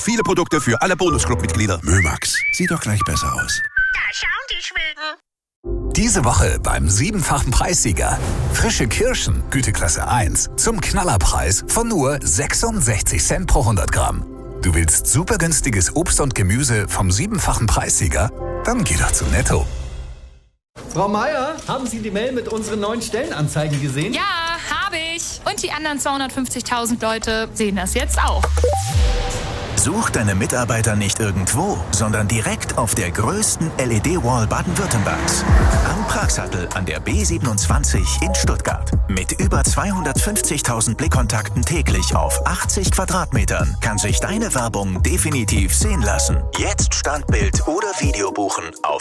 viele Produkte für alle Bonusclub-Mitglieder. Mömax, sieht doch gleich besser aus. Da schauen die Schweden. Diese Woche beim 7-fachen Preissieger. Frische Kirschen, Güteklasse 1, zum Knallerpreis von nur 66 Cent pro 100 Gramm. Du willst super günstiges Obst und Gemüse vom 7-fachen Preissieger? Dann geh doch zu Netto. Frau Meier, haben Sie die Mail mit unseren neuen Stellenanzeigen gesehen? Ja, habe ich. Und die anderen 250.000 Leute sehen das jetzt auch. Such deine Mitarbeiter nicht irgendwo, sondern direkt auf der größten LED-Wall Baden-Württembergs. Am Pragsattel an der B27 in Stuttgart. Mit über 250.000 Blickkontakten täglich auf 80 Quadratmetern kann sich deine Werbung definitiv sehen lassen. Jetzt Standbild oder Video buchen auf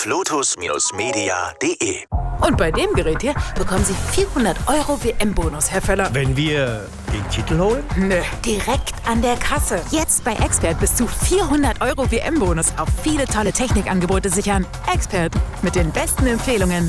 lotus-media.de. Und bei dem Gerät hier bekommen Sie 400 € WM-Bonus, Herr Völler. Wenn wir den Titel holen? Nö, direkt an der Kasse. Jetzt bei Expert bis zu 400 € WM-Bonus auf viele tolle Technikangebote sichern. Expert, mit den besten Empfehlungen.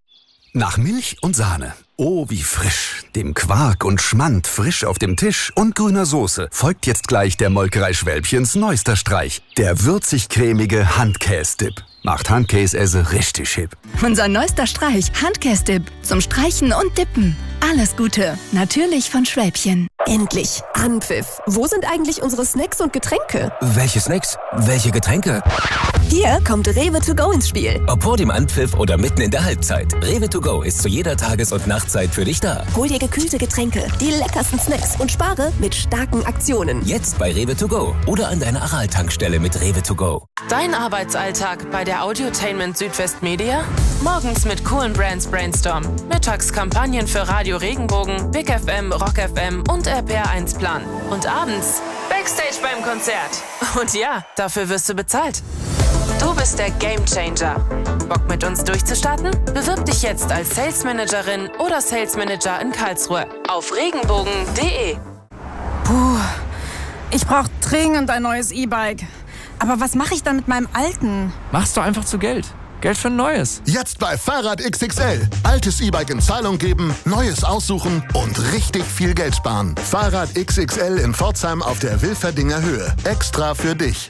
Nach Milch und Sahne. Oh, wie frisch. Dem Quark und Schmand frisch auf dem Tisch und grüner Soße folgt jetzt gleich der Molkerei Schwälbchens neuester Streich. Der würzig-cremige Handkäse-Dip. Macht Handkäse richtig hip. Unser neuester Streich, Handkäse-Dip. Zum Streichen und Dippen. Alles Gute. Natürlich von Schwälbchen. Endlich. Anpfiff. Wo sind eigentlich unsere Snacks und Getränke? Welche Snacks? Welche Getränke? Hier kommt Rewe to go ins Spiel. Ob vor dem Anpfiff oder mitten in der Halbzeit. Rewe to go ist zu jeder Tages- und Nachtzeit für dich da. Hol dir gekühlte Getränke, die leckersten Snacks und spare mit starken Aktionen. Jetzt bei Rewe to go oder an deiner Aral-Tankstelle mit Rewe to go. Dein Arbeitsalltag bei der Audiotainment Südwest Media? Morgens mit coolen Brands Brainstorm. Mittags Kampagnen für Radio Regenbogen, Big FM, Rock FM und RPR1 Plan. Und abends Backstage beim Konzert. Und ja, dafür wirst du bezahlt. Du bist der Gamechanger. Bock mit uns durchzustarten? Bewirb dich jetzt als Sales Managerin oder Sales Manager in Karlsruhe auf regenbogen.de. Puh, ich brauche dringend ein neues E-Bike. Aber was mache ich dann mit meinem alten? Machst du einfach zu Geld. Geld für ein neues. Jetzt bei Fahrrad XXL. Altes E-Bike in Zahlung geben, neues aussuchen und richtig viel Geld sparen. Fahrrad XXL in Pforzheim auf der Wilferdinger Höhe. Extra für dich.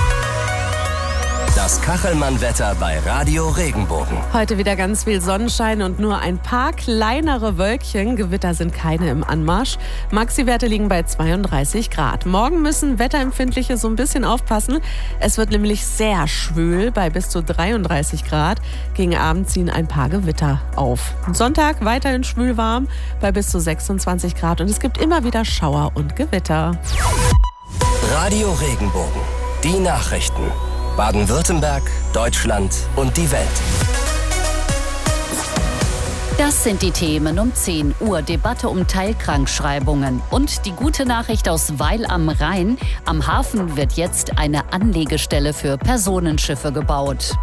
Das Kachelmann-Wetter bei Radio Regenbogen. Heute wieder ganz viel Sonnenschein und nur ein paar kleinere Wölkchen. Gewitter sind keine im Anmarsch. Maxi-Werte liegen bei 32 Grad. Morgen müssen Wetterempfindliche so ein bisschen aufpassen. Es wird nämlich sehr schwül bei bis zu 33 Grad. Gegen Abend ziehen ein paar Gewitter auf. Sonntag weiterhin schwülwarm bei bis zu 26 Grad. Und es gibt immer wieder Schauer und Gewitter. Radio Regenbogen. Die Nachrichten. Baden-Württemberg, Deutschland und die Welt. Das sind die Themen um 10 Uhr. Debatte um Teilkrankschreibungen. Und die gute Nachricht aus Weil am Rhein. Am Hafen wird jetzt eine Anlegestelle für Personenschiffe gebaut.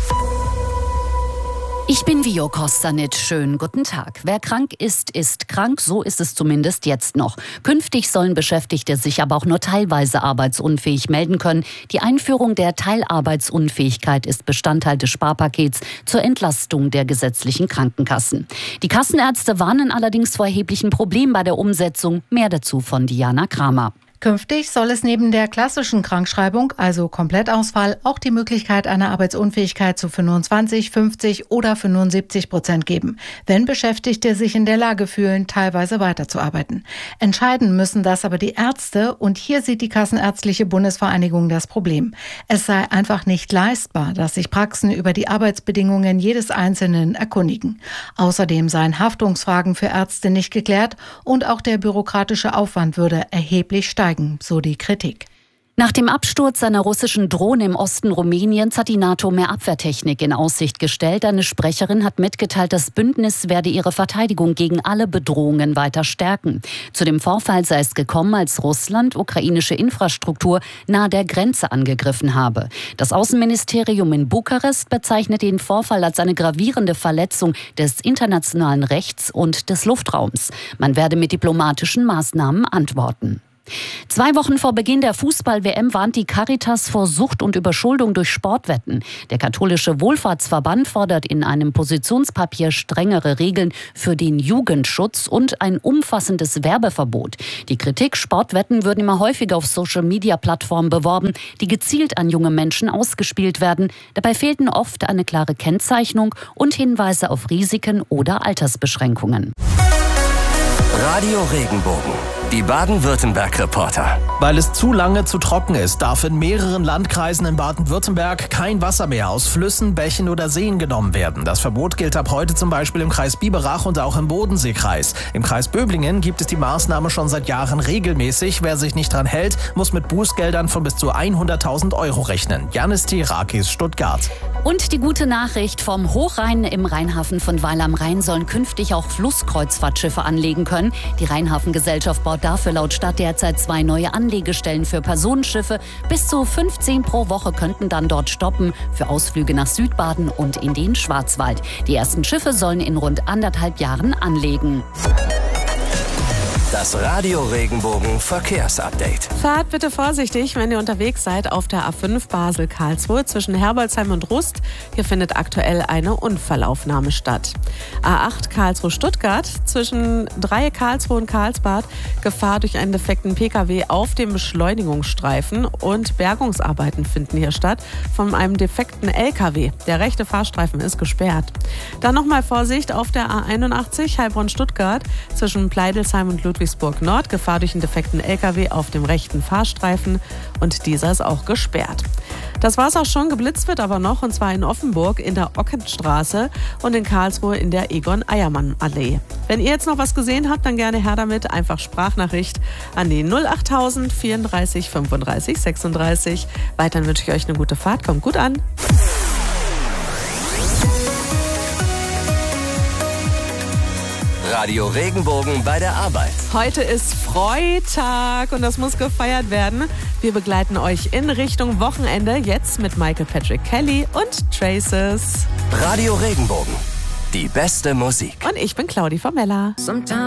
Ich bin Vio Kostanit. Schönen guten Tag. Wer krank ist, ist krank. So ist es zumindest jetzt noch. Künftig sollen Beschäftigte sich aber auch nur teilweise arbeitsunfähig melden können. Die Einführung der Teilarbeitsunfähigkeit ist Bestandteil des Sparpakets zur Entlastung der gesetzlichen Krankenkassen. Die Kassenärzte warnen allerdings vor erheblichen Problemen bei der Umsetzung. Mehr dazu von Diana Kramer. Künftig soll es neben der klassischen Krankschreibung, also Komplettausfall, auch die Möglichkeit einer Arbeitsunfähigkeit zu 25, 50 oder 75% geben, wenn Beschäftigte sich in der Lage fühlen, teilweise weiterzuarbeiten. Entscheiden müssen das aber die Ärzte und hier sieht die Kassenärztliche Bundesvereinigung das Problem. Es sei einfach nicht leistbar, dass sich Praxen über die Arbeitsbedingungen jedes Einzelnen erkundigen. Außerdem seien Haftungsfragen für Ärzte nicht geklärt und auch der bürokratische Aufwand würde erheblich steigen. So die Kritik. Nach dem Absturz einer russischen Drohne im Osten Rumäniens hat die NATO mehr Abwehrtechnik in Aussicht gestellt. Eine Sprecherin hat mitgeteilt, das Bündnis werde ihre Verteidigung gegen alle Bedrohungen weiter stärken. Zu dem Vorfall sei es gekommen, als Russland ukrainische Infrastruktur nahe der Grenze angegriffen habe. Das Außenministerium in Bukarest bezeichnet den Vorfall als eine gravierende Verletzung des internationalen Rechts und des Luftraums. Man werde mit diplomatischen Maßnahmen antworten. 2 Wochen vor Beginn der Fußball-WM warnt die Caritas vor Sucht und Überschuldung durch Sportwetten. Der katholische Wohlfahrtsverband fordert in einem Positionspapier strengere Regeln für den Jugendschutz und ein umfassendes Werbeverbot. Die Kritik, Sportwetten würden immer häufiger auf Social-Media-Plattformen beworben, die gezielt an junge Menschen ausgespielt werden. Dabei fehlten oft eine klare Kennzeichnung und Hinweise auf Risiken oder Altersbeschränkungen. Radio Regenbogen. Die Baden-Württemberg-Reporter. Weil es zu lange zu trocken ist, darf in mehreren Landkreisen in Baden-Württemberg kein Wasser mehr aus Flüssen, Bächen oder Seen genommen werden. Das Verbot gilt ab heute zum Beispiel im Kreis Biberach und auch im Bodenseekreis. Im Kreis Böblingen gibt es die Maßnahme schon seit Jahren regelmäßig. Wer sich nicht dran hält, muss mit Bußgeldern von bis zu 100.000 Euro rechnen. Janis Tirakis, Stuttgart. Und die gute Nachricht: vom Hochrhein im Rheinhafen von Weil am Rhein sollen künftig auch Flusskreuzfahrtschiffe anlegen können. Die Rheinhafengesellschaft baut dafür laut Stadt derzeit 2 neue Anlegestellen für Personenschiffe. Bis zu 15 pro Woche könnten dann dort stoppen für Ausflüge nach Südbaden und in den Schwarzwald. Die ersten Schiffe sollen in rund 1,5 Jahren anlegen. Das Radio Regenbogen Verkehrsupdate. Fahrt bitte vorsichtig, wenn ihr unterwegs seid auf der A5 Basel-Karlsruhe zwischen Herbolzheim und Rust. Hier findet aktuell eine Unfallaufnahme statt. A8 Karlsruhe-Stuttgart zwischen Dreieck Karlsruhe und Karlsbad. Gefahr durch einen defekten Pkw auf dem Beschleunigungsstreifen und Bergungsarbeiten finden hier statt von einem defekten Lkw. Der rechte Fahrstreifen ist gesperrt. Dann nochmal Vorsicht auf der A81 Heilbronn-Stuttgart zwischen Pleidelsheim und Ludwigsburg Nord. Gefahr durch einen defekten Lkw auf dem rechten Fahrstreifen und dieser ist auch gesperrt. Das war's auch schon. Geblitzt wird aber noch, und zwar in Offenburg in der Ockenstraße und in Karlsruhe in der Egon-Eiermann-Allee. Wenn ihr jetzt noch was gesehen habt, dann gerne her damit. Einfach Sprachnachricht an die 08000 34 35 36. Weiterhin wünsche ich euch eine gute Fahrt. Kommt gut an. Radio Regenbogen bei der Arbeit. Heute ist Freitag und das muss gefeiert werden. Wir begleiten euch in Richtung Wochenende, jetzt mit Michael Patrick Kelly und Traces. Radio Regenbogen, die beste Musik. Und ich bin Claudi Formella.